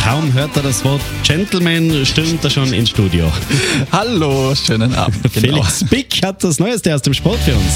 Kaum hört er das Wort Gentleman, stürmt er schon ins Studio. Hallo, schönen Abend. Felix Pick hat das Neueste aus dem Sport für uns.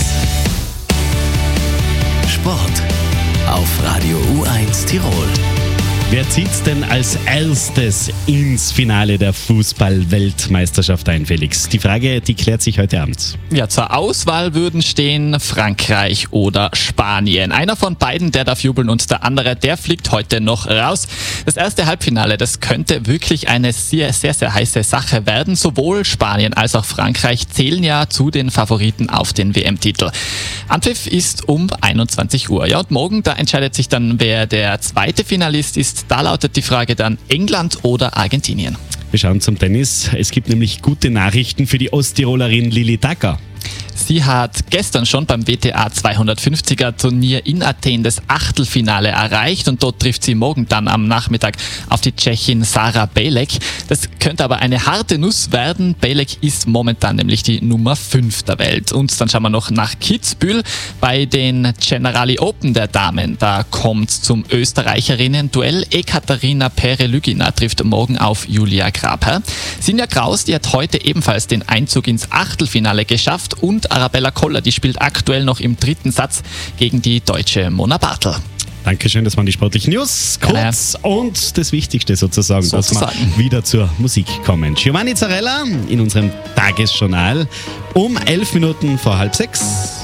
Sport auf Radio U1 Tirol. Wer zieht's denn als erstes ins Finale der Fußball-Weltmeisterschaft ein, Felix? Die Frage, die klärt sich heute Abend. Ja, zur Auswahl würden stehen Frankreich oder Spanien. Einer von beiden, der darf jubeln und der andere, der fliegt heute noch raus. Das erste Halbfinale, das könnte wirklich eine sehr, sehr, sehr heiße Sache werden. Sowohl Spanien als auch Frankreich zählen ja zu den Favoriten auf den WM-Titel. Anpfiff ist um 21 Uhr. Ja, und morgen, da entscheidet sich dann, wer der zweite Finalist ist. Da lautet die Frage dann England oder Argentinien. Wir schauen zum Tennis. Es gibt nämlich gute Nachrichten für die Osttirolerin Lili Tacker. Sie hat gestern schon beim WTA 250er Turnier in Athen das Achtelfinale erreicht und dort trifft sie morgen dann am Nachmittag auf die Tschechin Sara Bělek. Das könnte aber eine harte Nuss werden. Bělek ist momentan nämlich die Nummer 5 der Welt. Und dann schauen wir noch nach Kitzbühel bei den Generali Open der Damen. Da kommt zum Österreicherinnen-Duell. Ekaterina Perelygina trifft morgen auf Julia Grabherr. Sinja Kraus, die hat heute ebenfalls den Einzug ins Achtelfinale geschafft und Arabella Koller, die spielt aktuell noch im 3. Satz gegen die deutsche Mona Bartel. Dankeschön, das waren die sportlichen News. Kurz und das Wichtigste sozusagen, dass wir wieder zur Musik kommen. Giovanni Zarella in unserem Tagesjournal um 11 Minuten vor 5:30.